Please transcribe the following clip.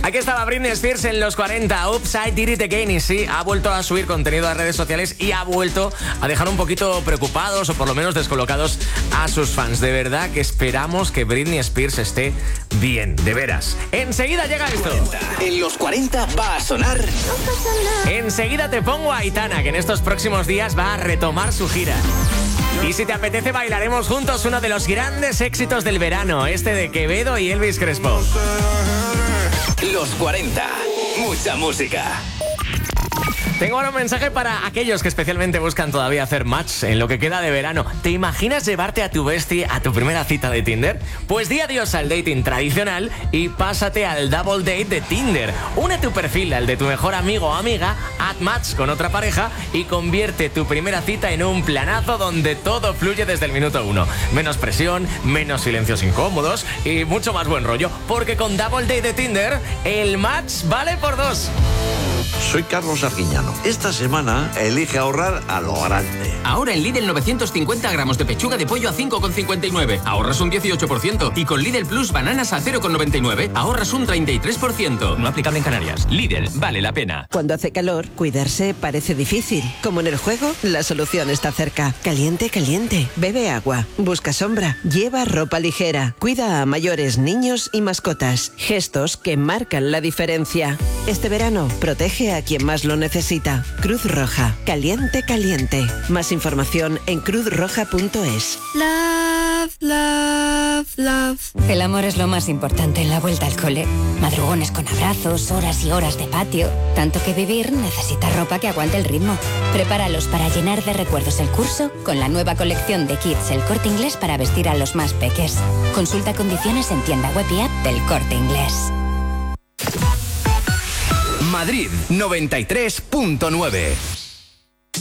Aquí estaba Britney Spears en los 40. Oops, I Did It Again. Y sí, ha vuelto a subir contenido a redes sociales y ha vuelto a dejar un poquito preocupados o por lo menos descolocados a sus fans. De verdad que esperamos que Britney Spears esté bien, de veras. Enseguida llega esto. En los 40 va a sonar. Enseguida te pongo a Aitana, que en estos próximos días va a retomar su gira. Y si te apetece, bailaremos juntos uno de los grandes éxitos del verano, este de Quevedo y Elvis Crespo. Los 40. Mucha música. Tengo ahora un mensaje para aquellos que especialmente buscan todavía hacer match en lo que queda de verano. ¿Te imaginas llevarte a tu bestie a tu primera cita de Tinder? Pues di adiós al dating tradicional y pásate al double date de Tinder. Une tu perfil al de tu mejor amigo o amiga, haz match con otra pareja y convierte tu primera cita en un planazo donde todo fluye desde el minuto 1. Menos presión, menos silencios incómodos y mucho más buen rollo. Porque con double date de Tinder, el match vale por 2. Soy Carlos Arguiñano. Esta semana elige ahorrar a lo grande. Ahora en Lidl 950 gramos de pechuga de pollo a 5,59. Ahorras un 18%. Y con Lidl Plus bananas a 0,99. Ahorras un 33%. No aplicable en Canarias. Lidl, vale la pena. Cuando hace calor, cuidarse parece difícil. Como en el juego, la solución está cerca. Caliente, caliente. Bebe agua. Busca sombra. Lleva ropa ligera. Cuida a mayores, niños y mascotas. Gestos que marcan la diferencia. Este verano, protege a quien más lo necesita. Cruz Roja. Caliente, caliente. Más información en cruzroja.es. Love, love, love. El amor es lo más importante en la vuelta al cole. Madrugones con abrazos, horas y horas de patio. Tanto que vivir necesita ropa que aguante el ritmo. Prepáralos para llenar de recuerdos el curso con la nueva colección de Kids El Corte Inglés para vestir a los más peques. Consulta condiciones en tienda web y app del Corte Inglés. Madrid 93.9.